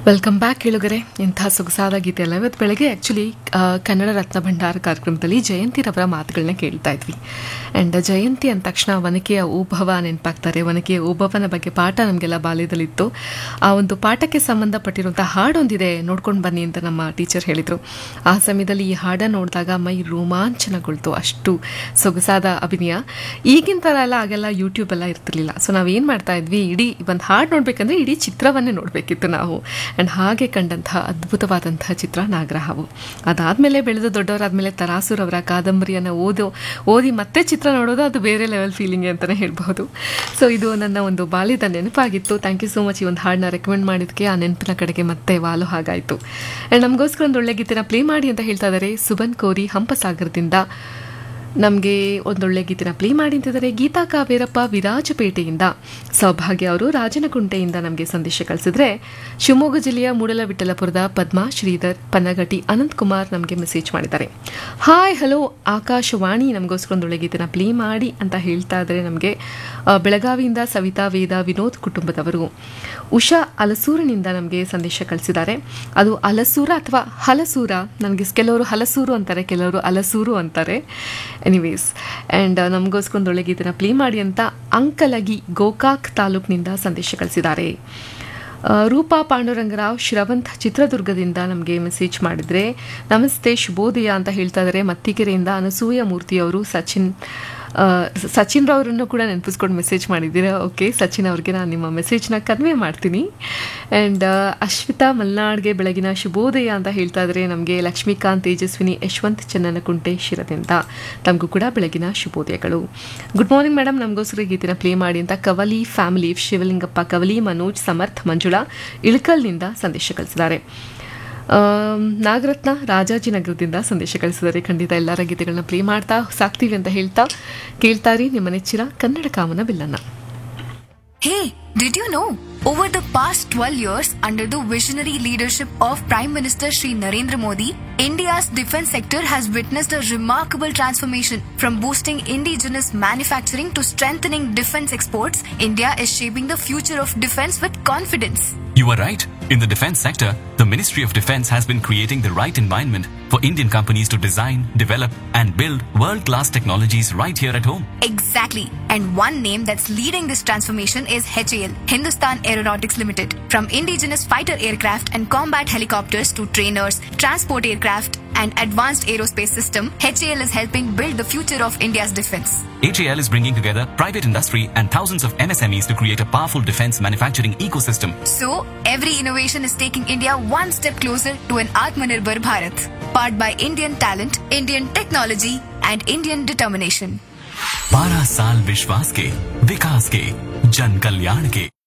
Welcome back ಕೇಳುಗರೆ. ಇಂಥ ಸೊಗಸಾದ ಗೀತೆ ಅಲ್ಲ. ಇವತ್ತು ಬೆಳಗ್ಗೆ ಆ್ಯಕ್ಚುಲಿ ಕನ್ನಡ ರತ್ನ ಭಂಡಾರ ಕಾರ್ಯಕ್ರಮದಲ್ಲಿ ಜಯಂತಿರವರ ಮಾತುಗಳನ್ನ ಕೇಳ್ತಾ ಇದ್ವಿ. ಆ್ಯಂಡ್ ಜಯಂತಿ ಅಂದ ತಕ್ಷಣ ವನಕೆಯ ಓಭವ ನೆನಪಾಗ್ತಾರೆ. ವನಕೆಯ ಓಭವನ ಬಗ್ಗೆ ಪಾಠ ನಮಗೆಲ್ಲ ಬಾಲ್ಯದಲ್ಲಿತ್ತು. ಆ ಒಂದು ಪಾಠಕ್ಕೆ ಸಂಬಂಧಪಟ್ಟಿರುವಂಥ ಹಾಡೊಂದಿದೆ, ನೋಡ್ಕೊಂಡು ಬನ್ನಿ ಅಂತ ನಮ್ಮ ಟೀಚರ್ ಹೇಳಿದರು. ಆ ಸಮಯದಲ್ಲಿ ಈ ಹಾಡನ್ನು ನೋಡಿದಾಗ ಮೈ ರೋಮಾಂಚನಗೊಳ್ತು. ಅಷ್ಟು ಸೊಗಸಾದ ಅಭಿನಯ. ಈಗಿನ ಥರ ಎಲ್ಲ ಆಗೆಲ್ಲ ಯೂಟ್ಯೂಬ್ ಎಲ್ಲ ಇರ್ತಿರ್ಲಿಲ್ಲ. ಸೊ ನಾವೇನು ಮಾಡ್ತಾ ಇದ್ವಿ, ಇಡೀ ಒಂದು ಹಾಡು ನೋಡಬೇಕಂದ್ರೆ ಇಡೀ ಚಿತ್ರವನ್ನೇ ನೋಡಬೇಕಿತ್ತು ನಾವು. ಆ್ಯಂಡ್ ಹಾಗೆ ಕಂಡಂತಹ ಅದ್ಭುತವಾದಂತಹ ಚಿತ್ರ ನಾಗರಹಾವು. ಅದಾದಮೇಲೆ ಬೆಳೆದು ದೊಡ್ಡವರಾದಮೇಲೆ ತರಾಸುರವರ ಕಾದಂಬರಿಯನ್ನು ಓದಿ ಮತ್ತೆ ಚಿತ್ರ ನೋಡೋದು ಅದು ಬೇರೆ ಲೆವೆಲ್ ಫೀಲಿಂಗ್ ಅಂತಲೇ ಹೇಳ್ಬಹುದು. ಸೊ ಇದು ನನ್ನ ಒಂದು ಬಾಲ್ಯದ ನೆನಪಾಗಿತ್ತು. Thank you so much. ಈ ಒಂದು ಹಾಡನ್ನ ರೆಕಮೆಂಡ್ ಮಾಡಿದ್ದಕ್ಕೆ ಆ ನೆನಪಿನ ಕಡೆಗೆ ಮತ್ತೆ ವಾಲು ಹಾಗಾಯಿತು. ಆ್ಯಂಡ್ ನಮಗೋಸ್ಕರ ಒಂದು ಒಳ್ಳೆ ಗೀತೆನ ಪ್ಲೇ ಮಾಡಿ ಅಂತ ಹೇಳ್ತಾ ಇದ್ದಾರೆ ಸುಬನ್ ಕೋರಿ ಹಂಪಸಾಗರದಿಂದ. ನಮಗೆ ಒಂದೊಳ್ಳೆ ಗೀತೆನ ಪ್ಲೇ ಮಾಡಿ ಅಂತಿದ್ದಾರೆ ಗೀತಾ ಕಾವೇರಪ್ಪ ವಿರಾಜಪೇಟೆಯಿಂದ. ಸೌಭಾಗ್ಯ ಅವರು ರಾಜನಕುಂಟೆಯಿಂದ ನಮಗೆ ಸಂದೇಶ ಕಳಿಸಿದ್ರೆ, ಶಿವಮೊಗ್ಗ ಜಿಲ್ಲೆಯ ಮೂಡಲವಿಠಲಪುರದ ಪದ್ಮಾ ಶ್ರೀಧರ್ ಪನ್ನಗಟಿ ಅನಂತಕುಮಾರ್ ನಮಗೆ ಮೆಸೇಜ್ ಮಾಡಿದ್ದಾರೆ. ಹಾಯ್ ಹಲೋ ಆಕಾಶವಾಣಿ, ನಮಗೋಸ್ಕರ ಒಂದೊಳ್ಳೆ ಗೀತೆನ ಪ್ಲೇ ಮಾಡಿ ಅಂತ ಹೇಳ್ತಾ ಇದ್ದಾರೆ. ನಮಗೆ ಬೆಳಗಾವಿಯಿಂದ ಸವಿತಾ ವೇದ ವಿನೋದ್ ಕುಟುಂಬದವರು. ಉಷಾ ಅಲಸೂರಿನಿಂದ ನಮಗೆ ಸಂದೇಶ ಕಳಿಸಿದ್ದಾರೆ. ಅದು ಅಲಸೂರ ಅಥವಾ ಹಲಸೂರ, ನನಗೆ ಕೆಲವರು ಹಲಸೂರು ಅಂತಾರೆ, ಕೆಲವರು ಅಲಸೂರು ಅಂತಾರೆ. ಎನಿವೇಸ್, ಆ್ಯಂಡ್ ನಮಗೋಸ್ಕರ ಒಂದು ಒಳ್ಳೆ ಗೀತೆನ ಪ್ಲೇ ಮಾಡಿ ಅಂತ ಅಂಕಲಗಿ ಗೋಕಾಕ್ ತಾಲೂಕಿನಿಂದ ಸಂದೇಶ ಕಳಿಸಿದ್ದಾರೆ. ರೂಪಾ ಪಾಂಡುರಂಗರಾವ್ ಶ್ರವಂತ್ ಚಿತ್ರದುರ್ಗದಿಂದ ನಮಗೆ ಮೆಸೇಜ್ ಮಾಡಿದರೆ ನಮಸ್ತೆ ಶುಭೋದಯ ಅಂತ ಹೇಳ್ತಾ ಇದ್ದಾರೆ. ಮತ್ತಿಕೆರೆಯಿಂದ ಅನಸೂಯ ಮೂರ್ತಿಯವರು ಸಚಿನ್ ರವರನ್ನು ಕೂಡ ನೆನಪಿಸ್ಕೊಂಡು ಮೆಸೇಜ್ ಮಾಡಿದ್ದೀರಾ. ಓಕೆ, ಸಚಿನ್ ಅವ್ರಿಗೆ ನಾನು ನಿಮ್ಮ ಮೆಸೇಜ್ನ ಕನ್ವೆ ಮಾಡ್ತೀನಿ. ಆ್ಯಂಡ್ ಅಶ್ವಿತಾ ಮಲ್ನಾಡ್ಗೆ ಬೆಳಗಿನ ಶುಭೋದಯ ಅಂತ ಹೇಳ್ತಾ ಇದ್ದಾರೆ. ನಮಗೆ ಲಕ್ಷ್ಮೀಕಾಂತ್ ತೇಜಸ್ವಿನಿ ಯಶವಂತ್ ಚನ್ನನಕುಂಟೆ ಶಿರದಿಂದ ನಮಗೂ ಕೂಡ ಬೆಳಗಿನ ಶುಭೋದಯಗಳು. ಗುಡ್ ಮಾರ್ನಿಂಗ್ ಮೇಡಮ್, ನಮಗೋಸ್ಕರ ಗೀತೆನ ಪ್ಲೇ ಮಾಡಿ ಅಂತ ಕವಲಿ ಫ್ಯಾಮಿಲಿ ಶಿವಲಿಂಗಪ್ಪ ಕವಲಿ ಮನೋಜ್ ಸಮರ್ಥ್ ಮಂಜುಳಾ ಇಳಕಲ್ನಿಂದ ಸಂದೇಶ ಕಳಿಸಿದ್ದಾರೆ. ನಾಗರತ್ನ ರಾಜಾಜಿನಗರದಿಂದ ಸಂದೇಶ ಕಳಿಸಿದ್ದಾರೆ. ಖಂಡಿತ ಎಲ್ಲರ ಗೀತೆಗಳನ್ನ ಪ್ಲೇ ಮಾಡ್ತಾ ಸಾಕ್ತೀವಿ ಅಂತ ಹೇಳ್ತಾ ಕೇಳ್ತಾರಿ ನಿಮ್ಮ ನೆಚ್ಚಿನ ಕನ್ನಡ ಕಾಮನ ಬಿಲ್ಲನ್ನ. Hey, did you know? Over the past 12 years, under the visionary leadership of Prime Minister Shri Narendra Modi, India's defense sector has witnessed a remarkable transformation. From boosting indigenous manufacturing to strengthening defense exports, India is shaping the future of defense with confidence. You are right. In the defense sector, the Ministry of Defense has been creating the right environment for Indian companies to design, develop, and build world-class technologies right here at home. Exactly. And one name that's leading this transformation is HAL, Hindustan Aeronautics Limited. From indigenous fighter aircraft and combat helicopters to trainers, transport aircraft, and advanced aerospace system, HAL is helping build the future of India's defense. HAL is bringing together private industry and thousands of MSMEs to create a powerful defense manufacturing ecosystem. So, every innovation is taking India one step closer to an Atmanirbhar Bharat, powered by Indian talent, Indian technology, and Indian determination. 12 साल विश्वास के, विकास के, जन कल्याण के.